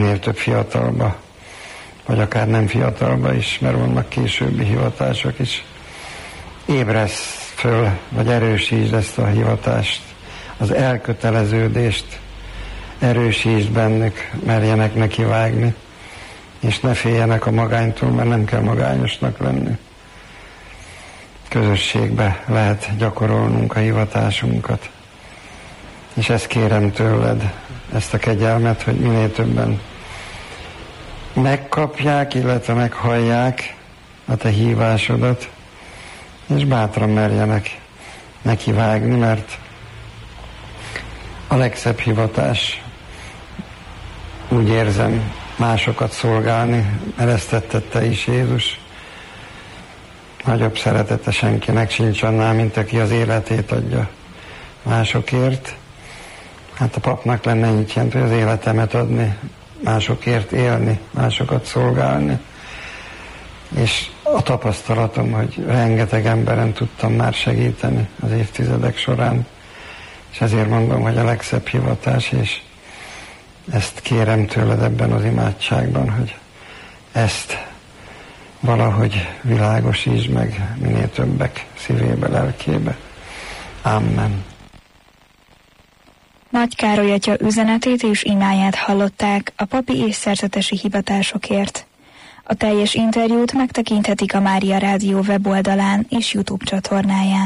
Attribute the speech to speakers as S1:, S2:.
S1: minél több fiatalba, vagy akár nem fiatalba is, mert vannak későbbi hivatások is. Ébresz föl, vagy erősítsd ezt a hivatást, az elköteleződést erősítsd bennük, merjenek nekivágni, és ne féljenek a magánytól, mert nem kell magányosnak lenni. Közösségbe lehet gyakorolnunk a hivatásunkat. És ezt kérem tőled, ezt a kegyelmet, hogy minél többen megkapják, illetve meghallják a te hívásodat, és bátran merjenek nekivágni, mert a legszebb hivatás, úgy érzem, másokat szolgálni, mert ezt tetted te is, Jézus. Nagyobb szeretete senkinek sincs annál, mint aki az életét adja másokért. Hát a papnak lenne így jelent, hogy az életemet adni, másokért élni, másokat szolgálni. És a tapasztalatom, hogy rengeteg emberen tudtam már segíteni az évtizedek során, és ezért mondom, hogy a legszebb hivatás, és ezt kérem tőled ebben az imádságban, hogy ezt valahogy világosítsd meg minél többek szívébe, lelkébe. Amen.
S2: Nagy Károly atya üzenetét és imáját hallották a papi és szerzetesi hivatásokért. A teljes interjút megtekinthetik a Mária Rádió weboldalán és YouTube csatornáján.